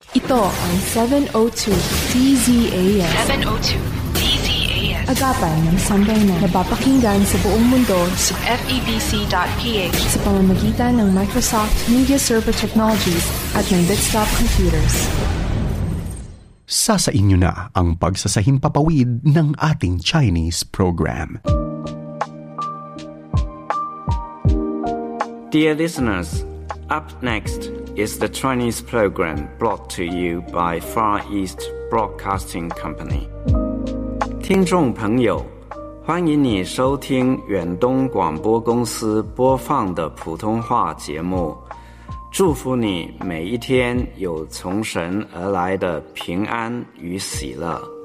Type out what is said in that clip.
Ito ang 702 DZAS. 702 DZAS. Agapay ng sambayanan. Napapakinggan sa buong mundo sa FEBC.ph sa pamamagitan ng Microsoft Media Server Technologies at ng Bitstop Computers. Sa inyo na ang pagsasahimpapawid ng ating Chinese program. Dear listeners, up next is the Chinese program brought to you by Far East Broadcasting Company. 听众朋友，欢迎你收听远东广播公司播放的普通话节目。祝福你每一天有从神而来的平安与喜乐。